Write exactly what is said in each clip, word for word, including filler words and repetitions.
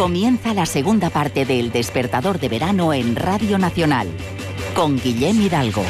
Comienza la segunda parte de El Despertador de Verano en Radio Nacional, con Guillem Hidalgo.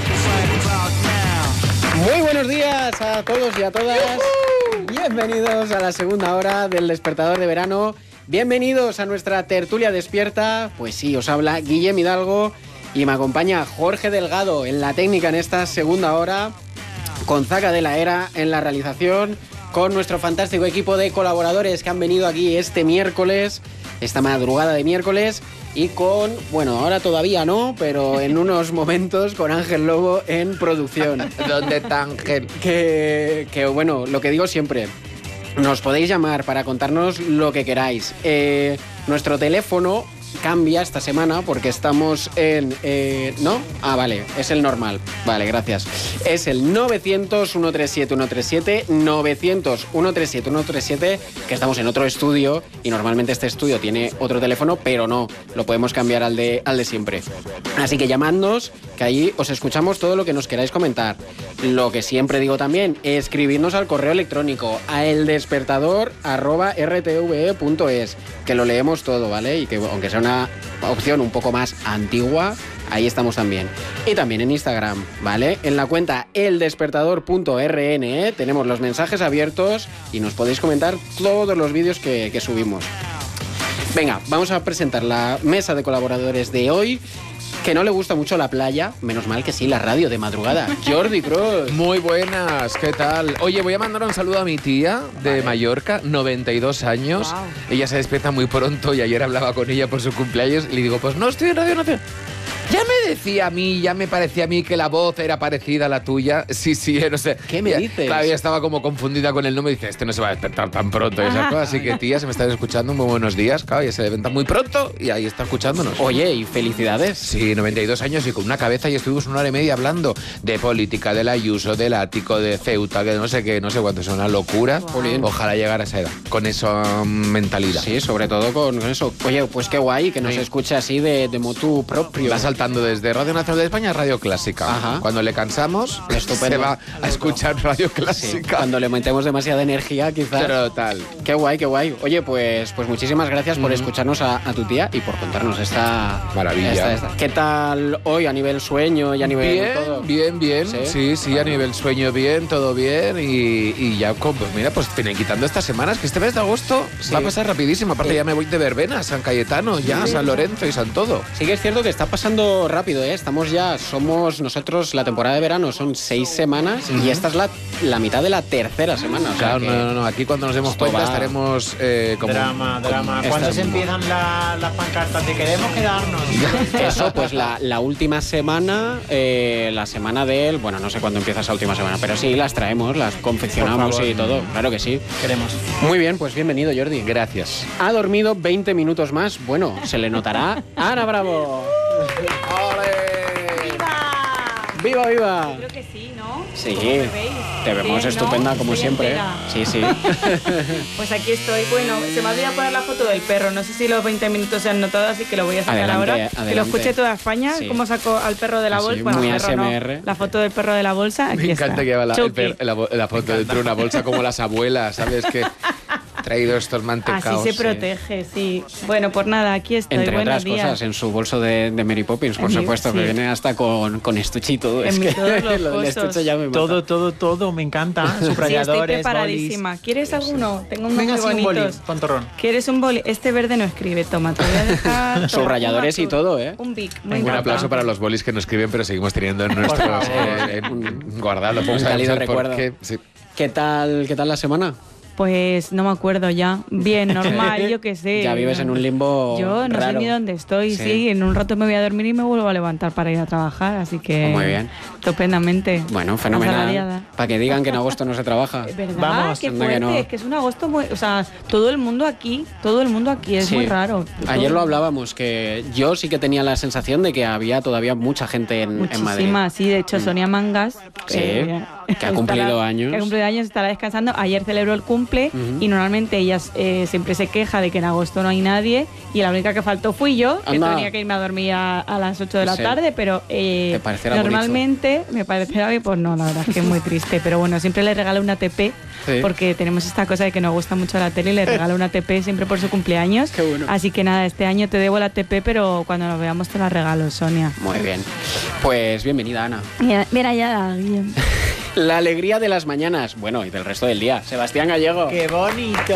Muy buenos días a todos y a todas. ¡Yuhu! Bienvenidos a la segunda hora del Despertador de Verano. Bienvenidos a nuestra tertulia despierta. Pues sí, os habla Guillem Hidalgo y me acompaña Jorge Delgado en la técnica en esta segunda hora, con Zaca de la Era en la realización, con nuestro fantástico equipo de colaboradores que han venido aquí este miércoles, esta madrugada de miércoles, y con, bueno, ahora todavía no, pero en unos momentos con Ángel Lobo en producción. ¿Dónde está Ángel? Que, que, bueno, lo que digo siempre, nos podéis llamar para contarnos lo que queráis. Eh, nuestro teléfono cambia esta semana porque estamos en... Eh, ¿No? Ah, vale, es el normal. Vale, gracias. Es el novecientos, ciento treinta y siete, ciento treinta y siete, novecientos, ciento treinta y siete, ciento treinta y siete, que estamos en otro estudio y normalmente este estudio tiene otro teléfono, pero no, lo podemos cambiar al de, al de siempre. Así que llamadnos, que ahí os escuchamos todo lo que nos queráis comentar. Lo que siempre digo también, escribirnos al correo electrónico a eldespertador arroba r t v e punto es, que lo leemos todo, ¿vale? Y que aunque sea una opción un poco más antigua, ahí estamos también. Y también en Instagram, ¿vale? En la cuenta eldespertador punto r n e tenemos los mensajes abiertos y nos podéis comentar todos los vídeos que, que subimos. Venga, vamos a presentar la mesa de colaboradores de hoy. Que no le gusta mucho la playa, menos mal que sí, la radio de madrugada. Jordi Cruz. Muy buenas, ¿qué tal? Oye, voy a mandar un saludo a mi tía de vale. Mallorca, noventa y dos años. Wow. Ella se despierta muy pronto y ayer hablaba con ella por su cumpleaños y le digo, pues no estoy en Radio Nacional. Ya me decía a mí, ya me parecía a mí que la voz era parecida a la tuya. Sí, sí, no sé. ¿Qué me ya, dices? Claro, ella estaba como confundida con el nombre y dice, este no se va a despertar tan pronto y esas cosas. Así que, tía, se me están escuchando, muy buenos días. Claro, ella se levanta muy pronto y ahí está escuchándonos. Oye, y felicidades. Sí, noventa y dos años y con una cabeza, y estuvimos una hora y media hablando de política, del Ayuso, del Ático, de Ceuta, que no sé qué, no sé cuánto, es una locura. Wow. Ojalá llegara a esa edad, con esa mentalidad. Sí, sobre todo con eso. Oye, pues qué guay que nos sí. escuche así de, de motu propio. Va saltando desde Radio Nacional de España a Radio Clásica. Ajá. Cuando le cansamos, Estupendo. se va a escuchar Radio Clásica. Sí. Cuando le metemos demasiada energía, quizás. Total. Qué guay, qué guay. Oye, pues, pues muchísimas gracias por mm. escucharnos a, a tu tía y por contarnos esta maravilla. Esta, esta. ¿Qué tal hoy a nivel sueño y a nivel bien, todo? Bien, bien, sí, sí, sí a nivel sueño bien, todo bien y, y ya, pues mira, pues tienen quitando estas semanas, que este mes de agosto sí. va a pasar rapidísimo. Aparte sí. ya me voy de verbena, San Cayetano, ya, sí. San Lorenzo y San Todo. Sí que es cierto que está pasando rápido, ¿eh? Estamos ya, somos nosotros, la temporada de verano son seis semanas uh-huh. y esta es la, la mitad de la tercera semana. O sea claro, no, no, no, aquí cuando nos demos cuenta va... estaremos eh, como... Drama, drama. ¿Cuándo se empiezan la, las pancartas de queremos quedarnos? Eso, pues la, la última semana, eh, la semana del... Bueno, no sé cuándo empieza esa última semana, pero sí, las traemos, las confeccionamos y todo. Claro que sí. Queremos. Muy bien, pues bienvenido, Jordi. Gracias. Ha dormido veinte minutos más. Bueno, se le notará. ¡Ana Bravo! ¡Viva, viva! Yo creo que sí, ¿no? Sí, ¿Cómo me veis? te vemos Bien, estupenda ¿no? como Estoy siempre. entera. Sí, sí. Pues aquí estoy. Bueno, se me ha olvidado poner la foto del perro. No sé si los veinte minutos se han notado, así que lo voy a sacar adelante, ahora. Adelante. Que lo escuche toda España. Sí. Cómo sacó al perro de la bolsa. Sí, bueno, muy perro, A S M R. No. La foto del perro de la bolsa. Aquí me encanta está. que lleva la, el per, la, la foto dentro de una bolsa como las abuelas, ¿sabes? Que traído estos mantecaos. Así se protege, sí. sí. Bueno, pues nada, aquí estoy. Entre Buenos otras días. cosas, en su bolso de, de Mary Poppins, por en supuesto, mi, sí. que viene hasta con, con estuche y todo. En es todos que los lo del estuche ya me mata. Todo, todo, todo, me encanta. Subrayadores, sí, estoy preparadísima. bolis. ¿Quieres alguno? Tengo unos Venga, muy bonitos. Un boli, tontorrón. ¿Quieres un boli? Este verde no escribe, toma, te voy a dejar. Subrayadores y todo, ¿eh? Un bic. Un aplauso para los bolis que no escriben, pero seguimos teniendo en nuestros eh, guardados. Un cálido recuerdo. Qué. Sí. ¿Qué tal, ¿Qué tal la semana? Pues no me acuerdo ya. Bien, normal, yo qué sé. Ya vives en un limbo Yo no raro. sé ni dónde estoy, sí. sí. En un rato me voy a dormir y me vuelvo a levantar para ir a trabajar, así que... Muy bien. Estupendamente. Bueno, fenomenal. Para que digan que en agosto no se trabaja. ¿Verdad? Vamos. Qué fuerte. Que no. Es que es un agosto muy... O sea, todo el mundo aquí, todo el mundo aquí, es sí. muy raro. Ayer todo. Lo hablábamos, que yo sí que tenía la sensación de que había todavía mucha gente en, en Madrid. Muchísima, sí. De hecho, Sonia Mangas... Sí. Eh, Que ha cumplido estará, años. Que ha cumplido años, estará descansando. Ayer celebró el cumple Uh-huh. y normalmente ella eh, siempre se queja de que en agosto no hay nadie y la única que faltó fui yo, que Anda. tenía que irme a dormir a, a las ocho de la Sí. tarde, pero eh, ¿Te parecerá normalmente me parecerá que pues no, la verdad es que es muy triste, pero bueno, siempre le regalo una A T P Sí. porque tenemos esta cosa de que nos gusta mucho la tele y le regalo una A T P siempre por su cumpleaños. Qué bueno. Así que nada, este año te debo la A T P, pero cuando nos veamos te la regalo, Sonia. Muy bien. Pues bienvenida, Ana. Mira, mira ya, bien. La alegría de las mañanas, bueno, y del resto del día. Sebastián Gallego. ¡Qué bonito!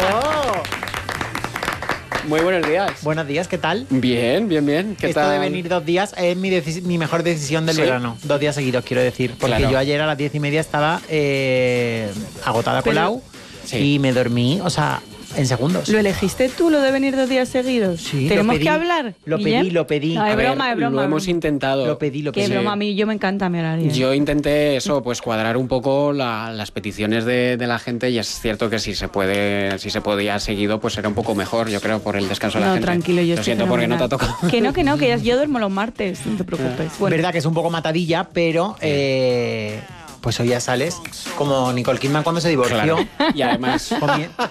Muy buenos días. Buenos días, ¿qué tal? Bien, bien, bien. ¿Qué Esto tal? de venir dos días es mi, deci- mi mejor decisión del ¿Sí? verano. Dos días seguidos, quiero decir. Porque Claro. yo ayer a las diez y media estaba eh, agotada Pero- colao Sí. y me dormí, o sea, en segundos. ¿Lo elegiste tú, lo de venir dos días seguidos? Sí, ¿Tenemos lo pedí, que hablar? Lo Guillem? pedí, lo pedí. No, es A ver, broma, es broma. lo es hemos broma. intentado. Lo pedí, lo Qué pedí. broma, a mí yo me encanta mi horario. Yo intenté eso, pues cuadrar un poco la- las peticiones de, de la gente y es cierto que si se puede, si se podía seguido, pues era un poco mejor, yo creo, por el descanso de la No, gente. tranquilo, yo Lo estoy siento porque no te ha fenomenal. tocado. Que no, que no, que ya- yo duermo los martes, no te preocupes. Bueno, Verdad que es un poco matadilla, pero eh, pues hoy ya sales como Nicole Kidman cuando se divorció. Claro. Y además, Comi-